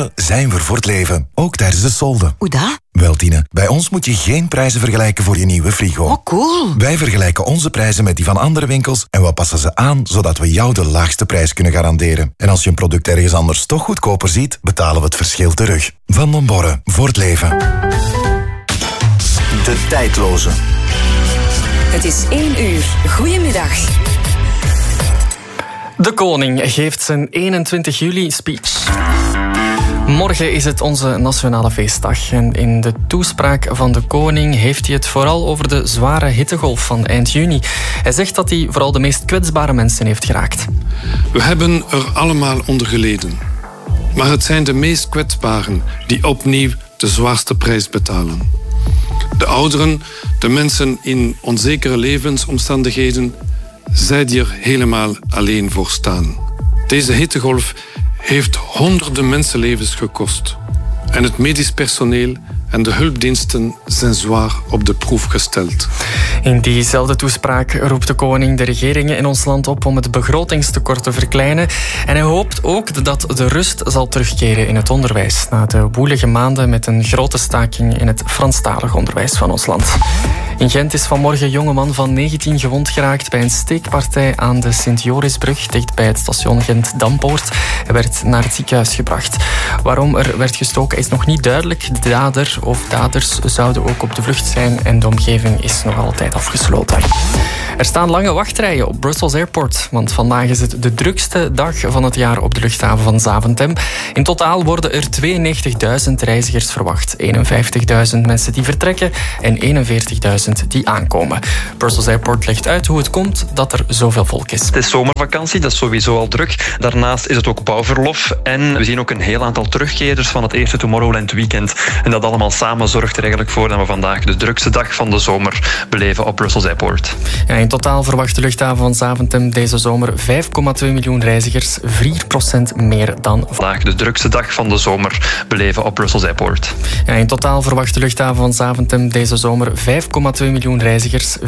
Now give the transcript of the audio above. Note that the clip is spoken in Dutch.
Boren zijn we voor het leven, ook tijdens de solden. Hoe dat? Wel, Tine, bij ons moet je geen prijzen vergelijken voor je nieuwe frigo. Oh, cool. Wij vergelijken onze prijzen met die van andere winkels en we passen ze aan, zodat we jou de laagste prijs kunnen garanderen. En als je een product ergens anders toch goedkoper ziet, betalen we het verschil terug. Van den Borre, voor het leven. De tijdloze. Het is 1 uur. Goedemiddag. De koning geeft zijn 21 juli speech. Morgen is het onze nationale feestdag en in de toespraak van de koning heeft hij het vooral over de zware hittegolf van eind juni. Hij zegt dat hij vooral de meest kwetsbare mensen heeft geraakt. We hebben er allemaal onder geleden. Maar het zijn de meest kwetsbaren die opnieuw de zwaarste prijs betalen. De ouderen, de mensen in onzekere levensomstandigheden, zij die er helemaal alleen voor staan. Deze hittegolf heeft honderden mensenlevens gekost. En het medisch personeel en de hulpdiensten zijn zwaar op de proef gesteld. In diezelfde toespraak roept de koning de regeringen in ons land op om het begrotingstekort te verkleinen. En hij hoopt ook dat de rust zal terugkeren in het onderwijs na de woelige maanden met een grote staking in het Franstalig onderwijs van ons land. In Gent is vanmorgen een jongeman van 19 gewond geraakt bij een steekpartij aan de Sint-Jorisbrug, dicht bij het station Gent-Dampoort. Hij werd naar het ziekenhuis gebracht. Waarom er werd gestoken is nog niet duidelijk. De dader of daders zouden ook op de vlucht zijn en de omgeving is nog altijd afgesloten. Er staan lange wachtrijen op Brussels Airport, want vandaag is het de drukste dag van het jaar op de luchthaven van Zaventem. In totaal worden er 92.000 reizigers verwacht. 51.000 mensen die vertrekken en 41.000 die aankomen. Brussels Airport legt uit hoe het komt dat er zoveel volk is. Het is zomervakantie, dat is sowieso al druk. Daarnaast is het ook bouwverlof en we zien ook een heel aantal terugkerers van het eerste Tomorrowland weekend. En dat allemaal samen zorgt er eigenlijk voor dat we vandaag de drukste dag van de zomer beleven op Brussels Airport. Ja, in totaal verwacht de luchthaven van Zaventem deze zomer 5,2 miljoen reizigers, 4% meer dan vandaag de drukste dag van de zomer beleven op Brussels Airport. Ja, in totaal verwacht de luchthaven van Zaventem deze zomer 5,2 miljoen reizigers,